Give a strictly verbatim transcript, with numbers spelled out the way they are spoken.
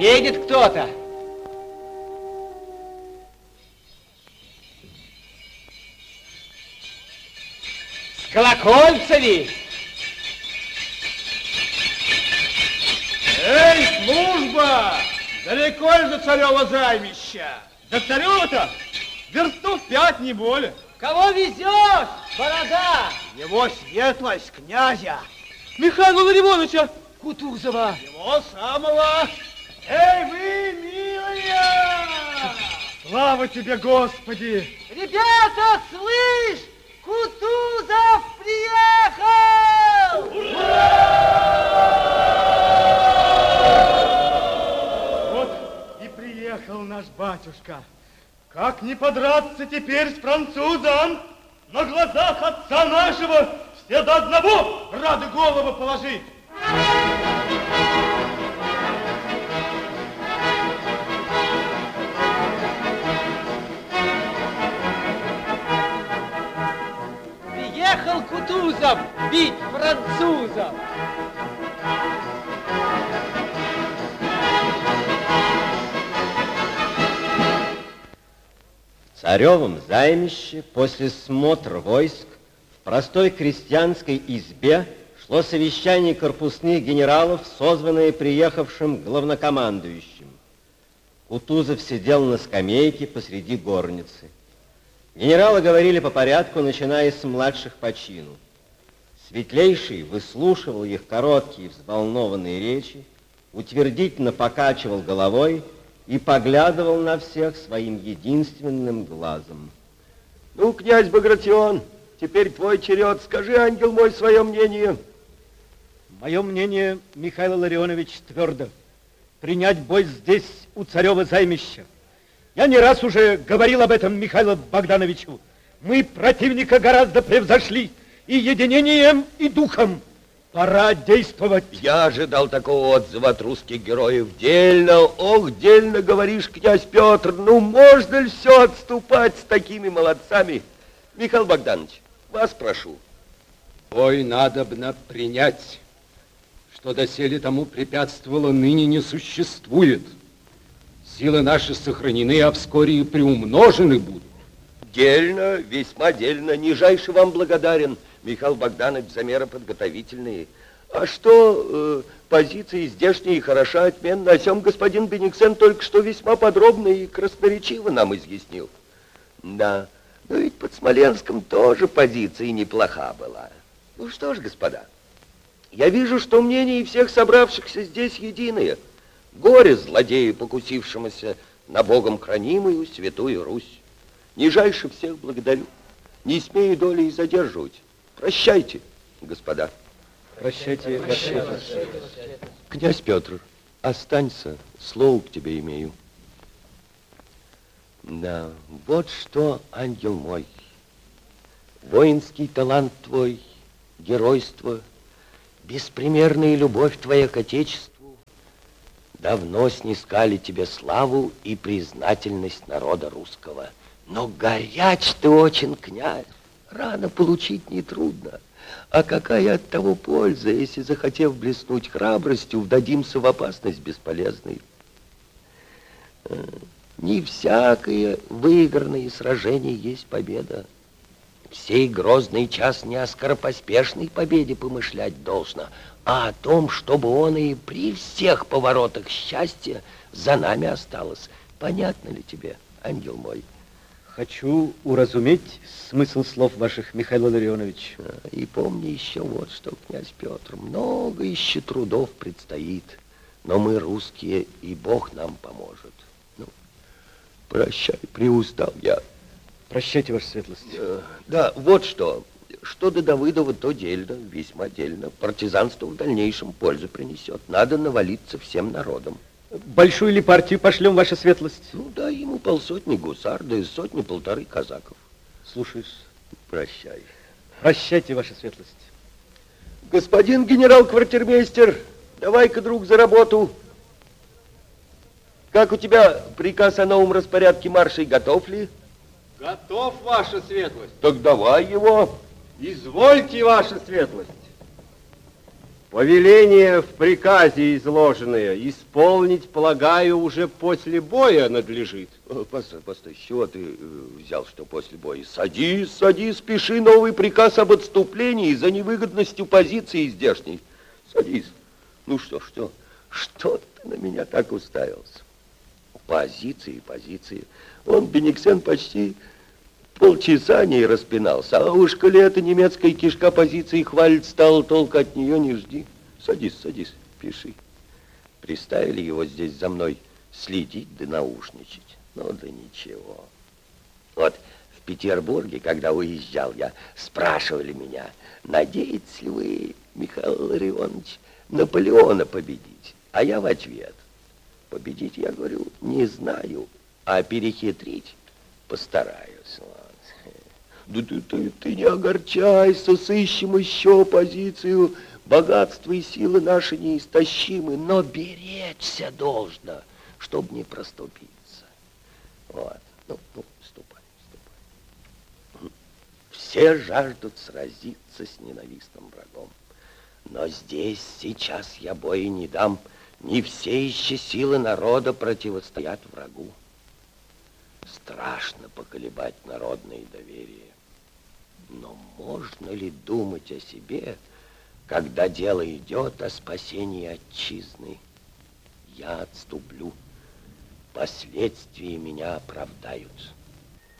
Едет кто-то. С колокольцами. Эй, служба! Далеко ли до царева займища? Да царева-то верстов пять, не более. Кого везешь, борода? Его светлость князя. Михаила Ларивоновича Кутузова. Его самого. Эй, вы, милые! Слава тебе, Господи! Ребята, слышь, Кутузов приехал! Вот и приехал наш батюшка. Как не подраться теперь с французом? На глазах отца нашего все до одного рады голову положить. Приехал Кутузов бить французов. В царевом займище после смотра войск в простой крестьянской избе шло совещание корпусных генералов, созванное приехавшим главнокомандующим. Кутузов сидел на скамейке посреди горницы. Генералы говорили по порядку, начиная с младших по чину. Светлейший выслушивал их короткие взволнованные речи, утвердительно покачивал головой и поглядывал на всех своим единственным глазом. Ну, князь Багратион, теперь твой черед. Скажи, ангел мой, свое мнение. Мое мнение, Михаил Ларионович, твердо. Принять бой здесь, у царева займища. Я не раз уже говорил об этом Михаилу Богдановичу. Мы противника гораздо превзошли и единением, и духом. Пора действовать. Я ожидал такого отзыва от русских героев. Дельно, ох, дельно говоришь, князь Петр. Ну, можно ли все отступать с такими молодцами? Михаил Богданович, вас прошу. Бой надобно принять, что доселе тому препятствовало, ныне не существует. Силы наши сохранены, а вскоре и приумножены будут. Дельно, весьма дельно. Нижайше вам благодарен, Михаил Богданович, за меры подготовительные. А что, э, позиции здешние хороша, отменно. О сём господин Бениксен только что весьма подробно и красноречиво нам изъяснил. Да, но ведь под Смоленском тоже позиция неплоха была. Ну что ж, господа, я вижу, что мнения всех собравшихся здесь единые. Горе злодею, покусившемуся на Богом хранимую святую Русь. Нижайше всех благодарю. Не смею долей задерживать. Прощайте, господа. Прощайте, прощайте. Князь Петр, останься, слово к тебе имею. Да, вот что, ангел мой. Воинский талант твой, геройство, беспримерная любовь твоя к Отечеству давно снискали тебе славу и признательность народа русского. Но горяч ты очень, князь. Рано получить нетрудно. А какая от того польза, если, захотев блеснуть храбростью, вдадимся в опасность бесполезной? Не всякое выигранное сражение есть победа. В сей грозный час не о скоропоспешной победе помышлять должно, а о том, чтобы он и при всех поворотах счастья за нами осталось. Понятно ли тебе, ангел мой? Хочу уразуметь смысл слов ваших, Михаил Ларионович. И помни еще вот что, князь Петр, много еще трудов предстоит, но мы русские, и Бог нам поможет. Ну, прощай, приустал я. Прощайте, ваша светлость. Да, вот что. Что до Давыдова, то дельно, весьма дельно. Партизанство в дальнейшем пользу принесет. Надо навалиться всем народом. Большую ли партию пошлем, ваша светлость? Ну, дай ему полсотни гусар, да и сотни-полторы казаков. Слушаюсь. Прощай. Прощайте, ваша светлость. Господин генерал-квартирмейстер, давай-ка, друг, за работу. Как у тебя приказ о новом распорядке маршей, готов ли? Готов, ваша светлость. Так давай его. Извольте, ваша светлость. Повеление в приказе изложенное исполнить, полагаю, уже после боя надлежит. Постой, постой, с чего ты э, взял, что после боя? Садись, садись, пиши новый приказ об отступлении за невыгодностью позиции здешней. Садись. Ну что, что? Что ты на меня так уставился? Позиции, позиции. Он, Бениксен, почти полчаса не распинался. А уж коли эта немецкая кишка позиции хвалит стал, толк от нее не жди. Садись, садись, пиши. Приставили его здесь за мной следить да наушничать. Ну да ничего. Вот в Петербурге, когда уезжал я, спрашивали меня, надеетесь ли вы, Михаил Ларионович, Наполеона победить? А я в ответ, победить, я говорю, не знаю, а перехитрить постараюсь. Да ты, ты, ты не огорчайся, сыщем еще позицию. Богатство и силы наши неистощимы, но беречься должно, чтобы не проступиться. Вот, ну, ну, ступай, ступай. Все жаждут сразиться с ненавистным врагом. Но здесь сейчас я боя не дам. Не все еще силы народа противостоят врагу. Страшно поколебать народное доверие. Но можно ли думать о себе, когда дело идет о спасении отчизны? Я отступлю. Последствия меня оправдают.